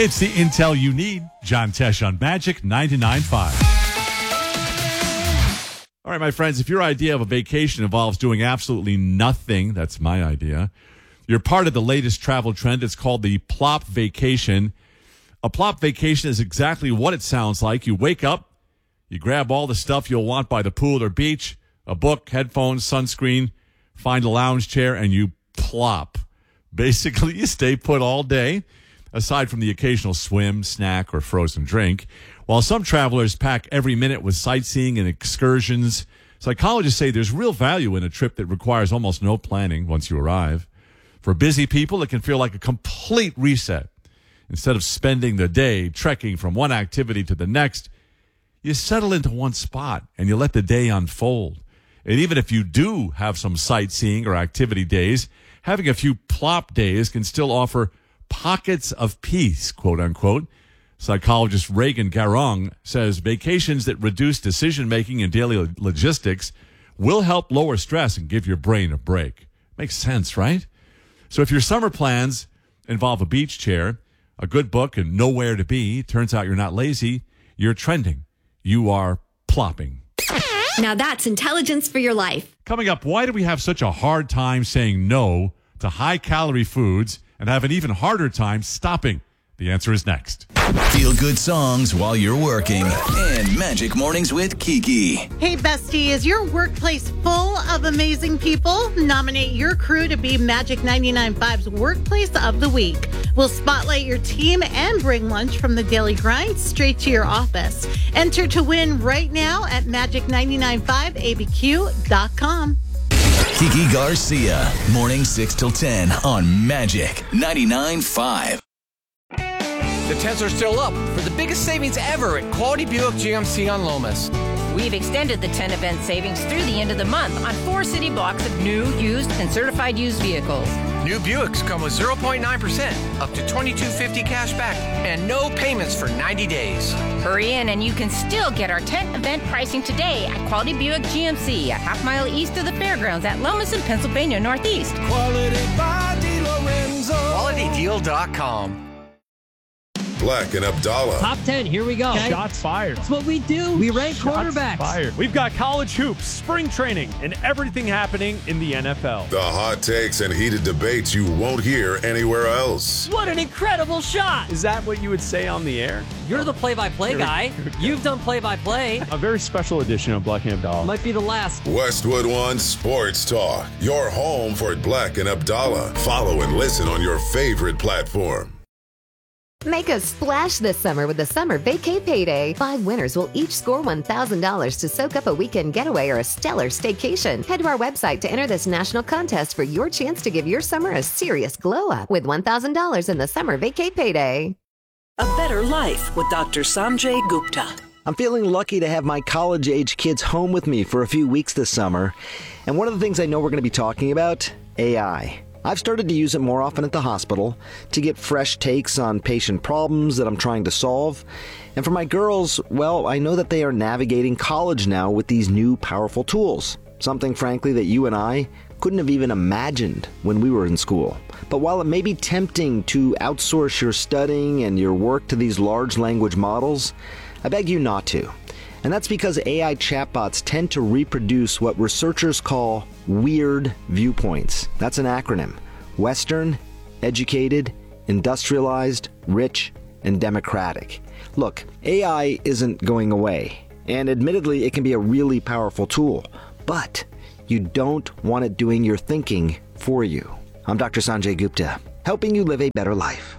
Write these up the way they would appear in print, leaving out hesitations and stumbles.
It's the intel you need. John Tesh on Magic 99.5. All right, my friends, if your idea of a vacation involves doing absolutely nothing, that's my idea. You're part of the latest travel trend. It's called the plop vacation. A plop vacation is exactly what it sounds like. You wake up, you grab all the stuff you'll want by the pool or beach, a book, headphones, sunscreen, find a lounge chair, and you plop. Basically, you stay put all day, aside from the occasional swim, snack, or frozen drink. While some travelers pack every minute with sightseeing and excursions, psychologists say there's real value in a trip that requires almost no planning once you arrive. For busy people, it can feel like a complete reset. Instead of spending the day trekking from one activity to the next, you settle into one spot and you let the day unfold. And even if you do have some sightseeing or activity days, having a few plop days can still offer pockets of peace, quote unquote. Psychologist Reagan Garong says vacations that reduce decision-making and daily logistics will help lower stress and give your brain a break. Makes sense, right? So if your summer plans involve a beach chair, a good book, and nowhere to be, turns out you're not lazy, you're trending. You are plopping. Now that's intelligence for your life. Coming up, why do we have such a hard time saying no to high-calorie foods and have an even harder time stopping? The answer is next. Feel good songs while you're working. And Magic Mornings with Kiki. Hey, bestie, is your workplace full of amazing people? Nominate your crew to be Magic 99.5's Workplace of the Week. We'll spotlight your team and bring lunch from the daily grind straight to your office. Enter to win right now at magic995abq.com. Kiki Garcia, morning 6 till 10 on Magic 99.5. The tents are still up for the biggest savings ever at Quality Buick GMC on Lomas. We've extended the 10 event savings through the end of the month on 4 city blocks of new, used, and certified used vehicles. New Buicks come with 0.9%, up to $2,250 cash back, and no payments for 90 days. Hurry in and you can still get our 10 event pricing today at Quality Buick GMC, a half mile east of the fairgrounds at Lomas in Pennsylvania Northeast. Quality by DeLorenzo. QualityDeal.com. Black and Abdallah. Top 10, here we go. Okay. Shots fired. That's what we do. We rank quarterbacks. Fired. We've got college hoops, spring training, and everything happening in the NFL. The hot takes and heated debates you won't hear anywhere else. What an incredible shot. Is that what you would say on the air? You're the play-by-play guy. You've done play-by-play. A very special edition of Black and Abdallah. Might be the last. Westwood One Sports Talk. Your home for Black and Abdallah. Follow and listen on your favorite platform. Make a splash this summer with the Summer Vacay Payday. 5 winners will each score $1,000 to soak up a weekend getaway or a stellar staycation. Head to our website to enter this national contest for your chance to give your summer a serious glow-up with $1,000 in the Summer Vacay Payday. A better life with Dr. Sanjay Gupta. I'm feeling lucky to have my college-age kids home with me for a few weeks this summer. And one of the things I know we're going to be talking about, AI. I've started to use it more often at the hospital to get fresh takes on patient problems that I'm trying to solve. And for my girls, well, I know that they are navigating college now with these new powerful tools. Something, frankly, that you and I couldn't have even imagined when we were in school. But while it may be tempting to outsource your studying and your work to these large language models, I beg you not to. And that's because AI chatbots tend to reproduce what researchers call weird viewpoints. That's an acronym. Western, educated, industrialized, rich, and democratic. Look, AI isn't going away. And admittedly, it can be a really powerful tool. But you don't want it doing your thinking for you. I'm Dr. Sanjay Gupta, helping you live a better life.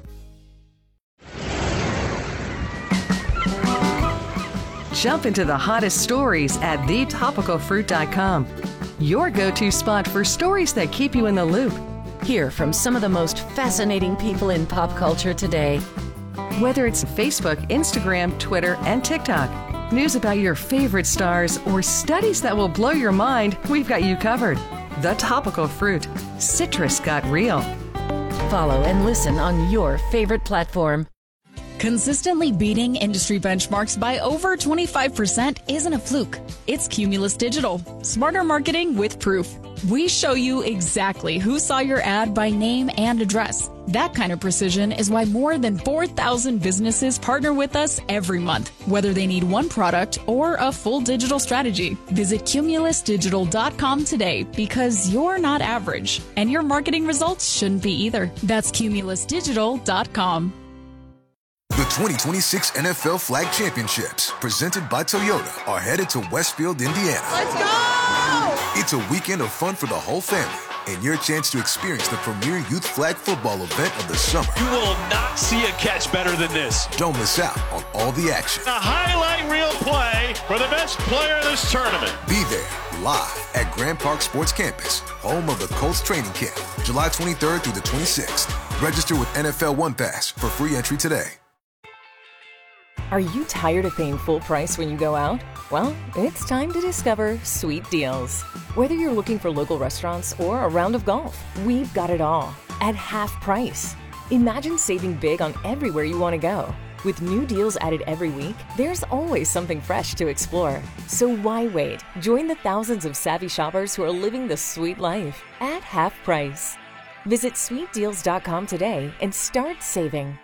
Jump into the hottest stories at thetopicalfruit.com. Your go-to spot for stories that keep you in the loop. Hear from some of the most fascinating people in pop culture today. Whether it's Facebook, Instagram, Twitter, and TikTok, news about your favorite stars, or studies that will blow your mind, we've got you covered. The Topical Fruit. Citrus got real. Follow and listen on your favorite platform. Consistently beating industry benchmarks by over 25% isn't a fluke. It's Cumulus Digital. Smarter marketing with proof. We show you exactly who saw your ad by name and address. That kind of precision is why more than 4,000 businesses partner with us every month, whether they need one product or a full digital strategy. Visit cumulusdigital.com today because you're not average, and your marketing results shouldn't be either. That's cumulusdigital.com. The 2026 NFL Flag Championships, presented by Toyota, are headed to Westfield, Indiana. Let's go! It's a weekend of fun for the whole family, and your chance to experience the premier youth flag football event of the summer. You will not see a catch better than this. Don't miss out on all the action. A highlight reel play for the best player of this tournament. Be there live at Grand Park Sports Campus, home of the Colts training camp, July 23rd through the 26th. Register with NFL One Pass for free entry today. Are you tired of paying full price when you go out? Well, it's time to discover Sweet Deals. Whether you're looking for local restaurants or a round of golf, we've got it all at half price. Imagine saving big on everywhere you want to go. With new deals added every week, there's always something fresh to explore. So why wait? Join the thousands of savvy shoppers who are living the sweet life at half price. Visit sweetdeals.com today and start saving.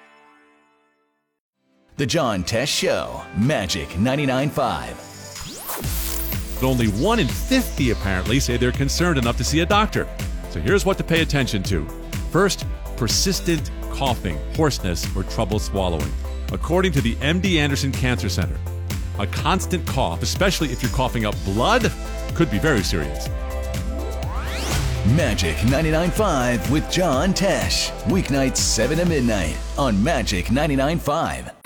The John Tesh Show, Magic 99.5. But only 1 in 50 apparently say they're concerned enough to see a doctor. So here's what to pay attention to. First, persistent coughing, hoarseness, or trouble swallowing. According to the MD Anderson Cancer Center, a constant cough, especially if you're coughing up blood, could be very serious. Magic 99.5 with John Tesh. Weeknights 7 to midnight on Magic 99.5.